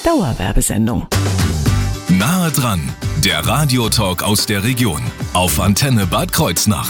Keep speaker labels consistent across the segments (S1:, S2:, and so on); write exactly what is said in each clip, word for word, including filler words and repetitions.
S1: Dauerwerbesendung.
S2: Nahe dran, der Radiotalk aus der Region auf Antenne Bad Kreuznach.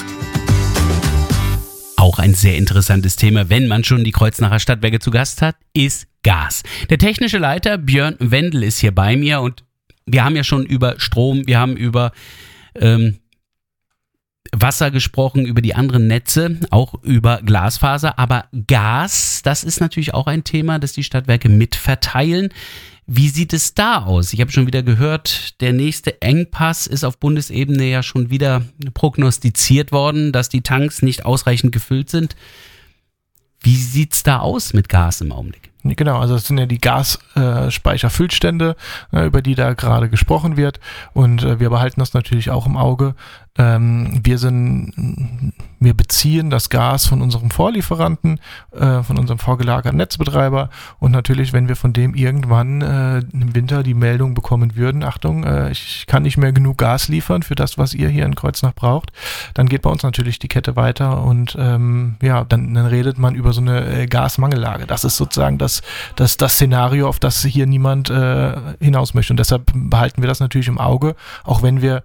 S3: Auch ein sehr interessantes Thema, wenn man schon die Kreuznacher Stadtwerke zu Gast hat, ist Gas. Der technische Leiter Björn Wendel ist hier bei mir und wir haben ja schon über Strom, wir haben über ähm, Wasser gesprochen, über die anderen Netze, auch über Glasfaser, aber Gas, das ist natürlich auch ein Thema, das die Stadtwerke mitverteilen. Wie sieht es da aus? Ich habe schon wieder gehört, der nächste Engpass ist auf Bundesebene ja schon wieder prognostiziert worden, dass die Tanks nicht ausreichend gefüllt sind. Wie sieht es da aus mit Gas im Augenblick?
S4: Genau, also das sind ja die Gasspeicherfüllstände, äh, über die da gerade gesprochen wird und äh, wir behalten das natürlich auch im Auge. Ähm, wir sind, wir beziehen das Gas von unserem Vorlieferanten, äh, von unserem vorgelagerten Netzbetreiber und natürlich, wenn wir von dem irgendwann äh, im Winter die Meldung bekommen würden, Achtung, äh, ich kann nicht mehr genug Gas liefern für das, was ihr hier in Kreuznach braucht, dann geht bei uns natürlich die Kette weiter und ähm, ja, dann, dann redet man über so eine äh, Gasmangellage. Das ist sozusagen das Das, das Szenario, auf das hier niemand äh, hinaus möchte. Und deshalb behalten wir das natürlich im Auge, auch wenn wir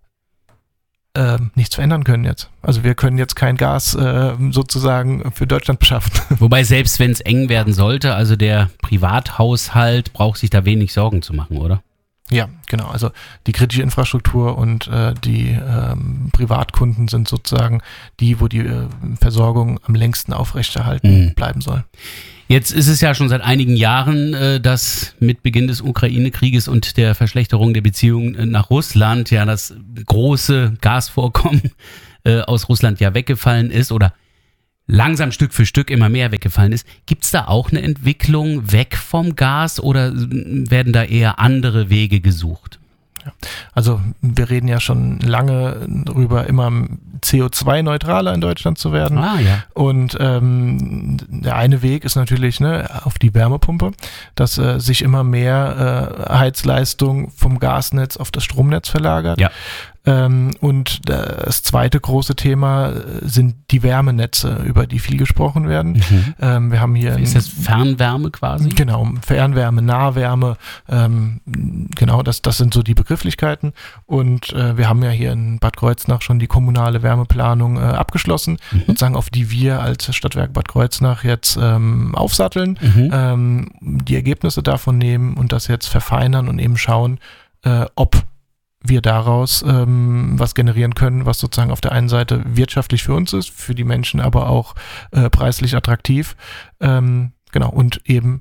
S4: äh, nichts verändern können jetzt. Also wir können jetzt kein Gas äh, sozusagen für Deutschland beschaffen.
S3: Wobei selbst wenn es eng werden sollte, also der Privathaushalt braucht sich da wenig Sorgen zu machen, oder?
S4: Ja, genau. Also die kritische Infrastruktur und äh, die ähm, Privatkunden sind sozusagen die, wo die äh, Versorgung am längsten aufrechterhalten mhm. bleiben soll.
S3: Jetzt ist es ja schon seit einigen Jahren, äh, dass mit Beginn des Ukraine-Krieges und der Verschlechterung der Beziehungen nach Russland ja das große Gasvorkommen äh, aus Russland ja weggefallen ist oder langsam Stück für Stück immer mehr weggefallen ist. Gibt es da auch eine Entwicklung weg vom Gas oder werden da eher andere Wege gesucht?
S4: Ja. Also wir reden ja schon lange darüber, immer C O zwei neutraler in Deutschland zu werden.
S3: Ah, ja.
S4: Und ähm, der eine Weg ist natürlich ne, auf die Wärmepumpe, dass äh, sich immer mehr äh, Heizleistung vom Gasnetz auf das Stromnetz verlagert.
S3: Ja.
S4: Ähm, und das zweite große Thema sind die Wärmenetze, über die viel gesprochen werden.
S3: Mhm.
S4: Ähm, wir haben hier
S3: ist das Fernwärme quasi?
S4: Genau, Fernwärme, Nahwärme, ähm, genau, das, das sind so die Begrifflichkeiten. Und äh, wir haben ja hier in Bad Kreuznach schon die kommunale Wärmeplanung äh, abgeschlossen, mhm. sozusagen auf die wir als Stadtwerk Bad Kreuznach jetzt ähm, aufsatteln, mhm. ähm, die Ergebnisse davon nehmen und das jetzt verfeinern und eben schauen, äh, ob wir daraus ähm, was generieren können, was sozusagen auf der einen Seite wirtschaftlich für uns ist, für die Menschen aber auch äh, preislich attraktiv, ähm, genau, und eben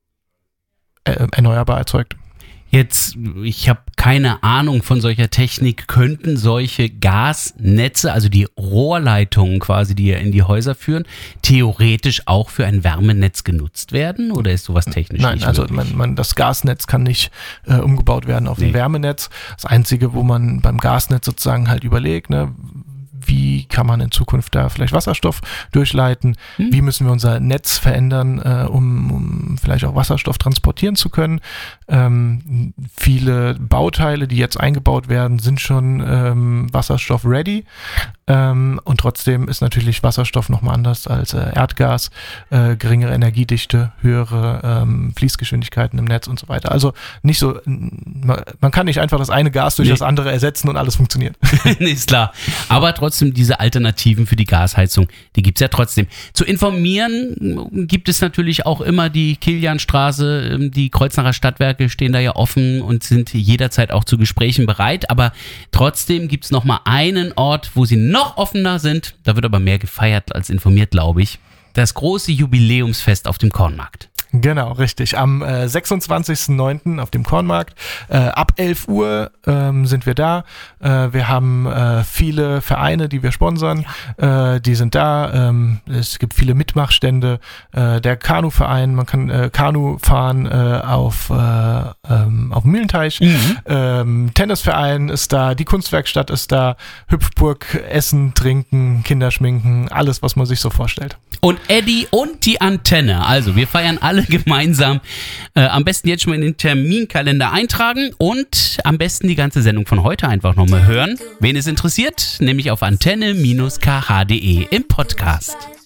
S4: äh, erneuerbar erzeugt.
S3: Jetzt, ich habe keine Ahnung von solcher Technik, könnten solche Gasnetze, also die Rohrleitungen quasi, die ja in die Häuser führen, theoretisch auch für ein Wärmenetz genutzt werden oder ist sowas technisch
S4: Nein,
S3: nicht
S4: also
S3: möglich?
S4: man, man, das Gasnetz kann nicht äh, umgebaut werden auf
S3: Nee.
S4: ein Wärmenetz. Das Einzige, wo man beim Gasnetz sozusagen halt überlegt, ne, wie kann man in Zukunft da vielleicht Wasserstoff durchleiten? Hm. Wie müssen wir unser Netz verändern, äh, um, um vielleicht auch Wasserstoff transportieren zu können? Ähm, viele Bauteile, die jetzt eingebaut werden, sind schon ähm, Wasserstoff-ready. Ähm, und trotzdem ist natürlich Wasserstoff nochmal anders als äh, Erdgas, äh, geringere Energiedichte, höhere ähm, Fließgeschwindigkeiten im Netz und so weiter. Also nicht so, man, man kann nicht einfach das eine Gas durch
S3: Nee.
S4: das andere ersetzen und alles funktioniert.
S3: Nee, ist klar. Aber trotzdem diese Alternativen für die Gasheizung, die gibt es ja trotzdem. Zu informieren gibt es natürlich auch immer die Kilianstraße, die Kreuznacher Stadtwerke stehen da ja offen und sind jederzeit auch zu Gesprächen bereit. Aber trotzdem gibt es nochmal einen Ort, wo sie noch offener sind. Da wird aber mehr gefeiert als informiert, glaube ich. Das große Jubiläumsfest auf dem Kornmarkt.
S4: Genau, richtig. Am äh, sechsundzwanzigsten neunten auf dem Kornmarkt. Äh, ab elf Uhr ähm, sind wir da. Äh, wir haben äh, viele Vereine, die wir sponsern. Ja. Äh, die sind da. Ähm, es gibt viele Mitmachstände. Äh, der Kanuverein, man kann äh, Kanu fahren äh, auf, äh, ähm, auf dem Mühlenteich. Mhm. Ähm, Tennisverein ist da. Die Kunstwerkstatt ist da. Hüpfburg, Essen, Trinken, Kinderschminken. Alles, was man sich so vorstellt.
S3: Und Eddie und die Antenne. Also wir feiern alle gemeinsam. Äh, am besten jetzt schon mal in den Terminkalender eintragen und am besten die ganze Sendung von heute einfach nochmal hören. Wen es interessiert, nämlich auf antenne Bindestrich k h punkt d e im Podcast.